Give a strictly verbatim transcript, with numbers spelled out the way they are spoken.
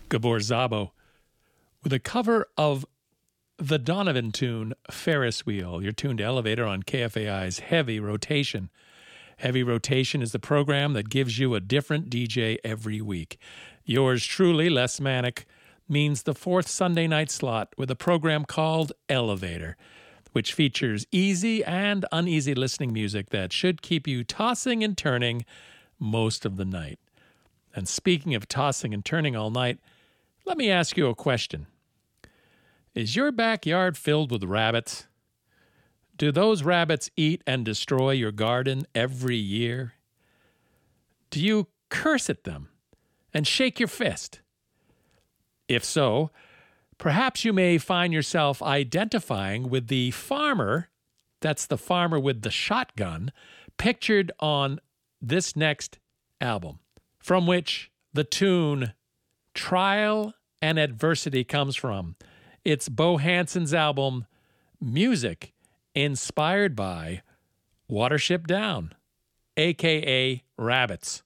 Gabor Szabo with a cover of the Donovan tune, Ferris Wheel. You're tuned to Elevator on K F A I's Heavy Rotation. Heavy Rotation is the program that gives you a different D J every week. Yours truly, Les Manic, means the fourth Sunday night slot with a program called Elevator, which features easy and uneasy listening music that should keep you tossing and turning most of the night. And speaking of tossing and turning all night, let me ask you a question. Is your backyard filled with rabbits? Do those rabbits eat and destroy your garden every year? Do you curse at them and shake your fist? If so, perhaps you may find yourself identifying with the farmer, that's the farmer with the shotgun, pictured on this next album, from which the tune Trial and Adversity comes from. It's Bo Hanson's album, Music Inspired by Watership Down, a k a. Rabbits.